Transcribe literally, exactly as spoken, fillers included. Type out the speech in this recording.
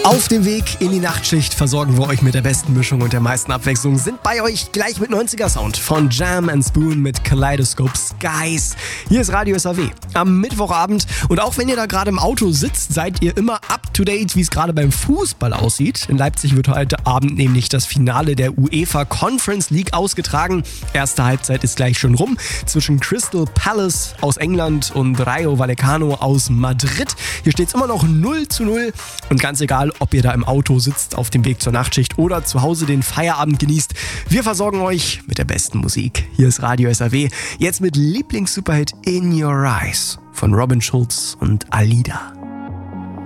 Auf dem Weg in die Nachtschicht versorgen wir euch mit der besten Mischung und der meisten Abwechslung. Sind bei euch gleich mit neunziger Sound von Jam and Spoon mit Kaleidoscope Skies. Hier ist Radio S A W am Mittwochabend. Und auch wenn ihr da gerade im Auto sitzt, seid ihr immer up to date, wie es gerade beim Fußball aussieht. In Leipzig wird heute Abend nämlich das Finale der UEFA Conference League ausgetragen. Erste Halbzeit ist gleich schon rum zwischen Crystal Palace aus England und Rayo Vallecano aus Madrid. Hier steht es immer noch null zu null. Und ganz egal, ob ihr da im Auto sitzt, auf dem Weg zur Nachtschicht oder zu Hause den Feierabend genießt. Wir versorgen euch mit der besten Musik. Hier ist Radio S A W. Jetzt mit Lieblings-Superhit In Your Eyes von Robin Schulz und Alida.